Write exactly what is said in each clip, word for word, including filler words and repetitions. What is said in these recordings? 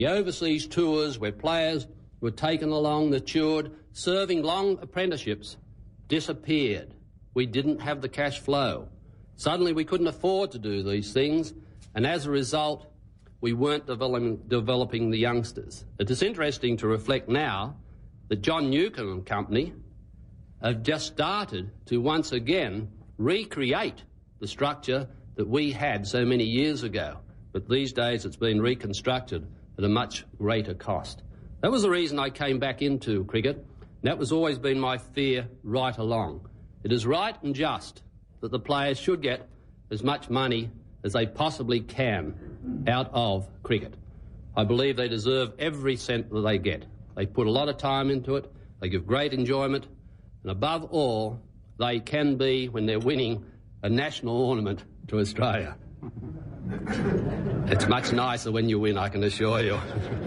The overseas tours where players were taken along, matured, serving long apprenticeships, disappeared. We didn't have the cash flow. Suddenly we couldn't afford to do these things, and as a result, we weren't developing, developing the youngsters. It is interesting to reflect now that John Newcombe and company have just started to once again recreate the structure that we had so many years ago. But these days it's been reconstructed at a much greater cost. That was the reason I came back into cricket, and that was always been my fear right along. It is right and just that the players should get as much money as they possibly can out of cricket. I believe they deserve every cent that they get. They put a lot of time into it, they give great enjoyment, and above all, they can be, when they're winning, a national ornament to Australia. It's much nicer when you win, I can assure you.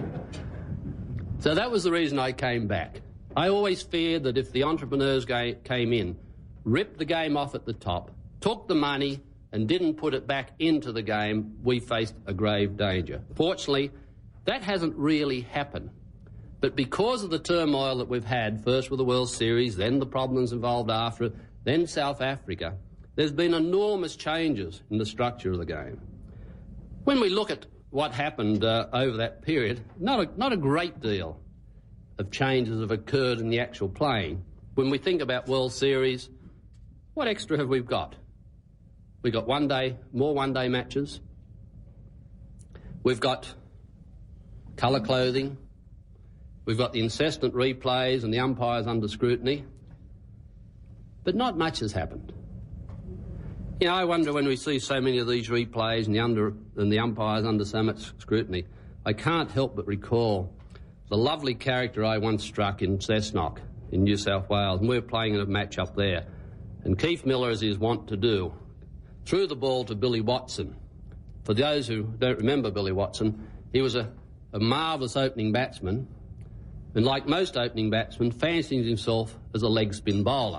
So that was the reason I came back. I always feared that if the entrepreneurs came in, ripped the game off at the top, took the money, and didn't put it back into the game, we faced a grave danger. Fortunately, that hasn't really happened. But because of the turmoil that we've had, first with the World Series, then the problems involved after it, then South Africa, there's been enormous changes in the structure of the game. When we look at what happened uh, over that period, not a, not a great deal of changes have occurred in the actual playing. When we think about World Series, what extra have we got? We've got one day, more one-day matches. We've got colour clothing. We've got the incessant replays and the umpires under scrutiny. But not much has happened. You know, I wonder when we see so many of these replays and the, under, and the umpires under so much scrutiny, I can't help but recall the lovely character I once struck in Cessnock in New South Wales, and we were playing in a match up there. And Keith Miller, as he is wont to do, threw the ball to Billy Watson. For those who don't remember Billy Watson, he was a, a marvellous opening batsman, and like most opening batsmen, fancied himself as a leg spin bowler.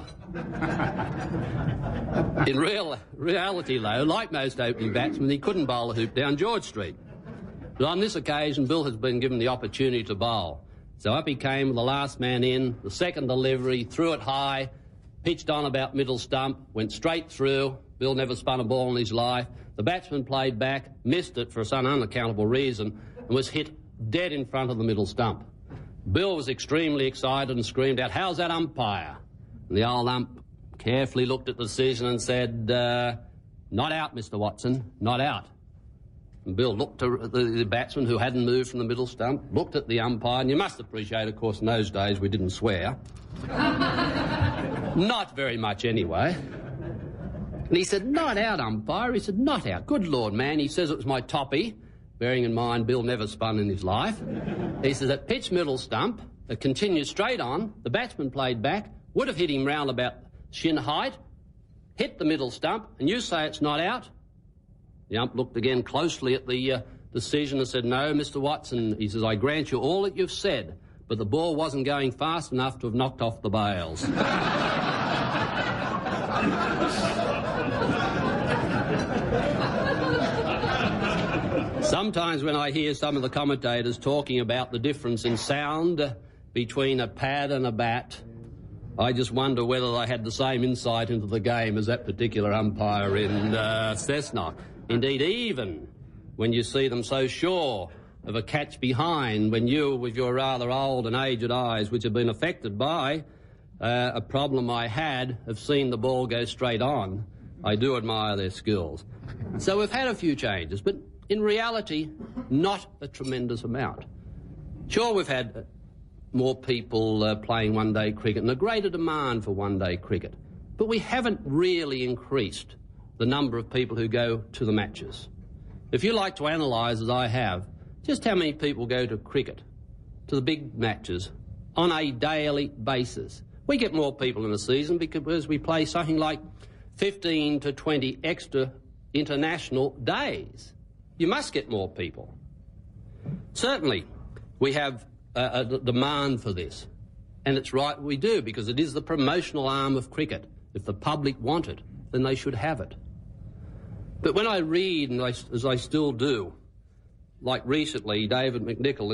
In real reality, though, like most opening batsmen, he couldn't bowl a hoop down George Street. But on this occasion, Bill has been given the opportunity to bowl. So up he came with the last man in, the second delivery, threw it high, pitched on about middle stump, went straight through. Bill never spun a ball in his life. The batsman played back, missed it for some unaccountable reason, and was hit dead in front of the middle stump. Bill was extremely excited and screamed out, "How's that umpire?" And the old ump carefully looked at the decision and said, uh, "Not out, Mister Watson, not out." And Bill looked at the, the batsman who hadn't moved from the middle stump, looked at the umpire, and you must appreciate, of course, in those days we didn't swear. Not very much anyway. And he said, "Not out, umpire." He said, "Not out. Good Lord, man." He says, "It was my toppy." Bearing in mind, Bill never spun in his life. He says, "At pitch middle stump, it continued straight on. The batsman played back, would have hit him round about shin height, hit the middle stump, and you say it's not out?" The ump looked again closely at the uh, decision and said, "No, Mister Watson," he says, "I grant you all that you've said, but the ball wasn't going fast enough to have knocked off the bails." Sometimes when I hear some of the commentators talking about the difference in sound between a pad and a bat, I just wonder whether they had the same insight into the game as that particular umpire in uh, Cessnock. Indeed, even when you see them so sure of a catch behind, when you, with your rather old and aged eyes, which have been affected by uh, a problem I had, have seen the ball go straight on, I do admire their skills. So we've had a few changes, but in reality, not a tremendous amount. Sure, we've had more people uh, playing one-day cricket and a greater demand for one-day cricket, but we haven't really increased the number of people who go to the matches. If you like to analyse, as I have, just how many people go to cricket, to the big matches, on a daily basis. We get more people in a season because we play something like fifteen to twenty extra international days. You must get more people. Certainly, we have a, a demand for this, and it's right we do, because it is the promotional arm of cricket. If the public want it, then they should have it. But when I read, and I, as I still do, like recently, David McNichol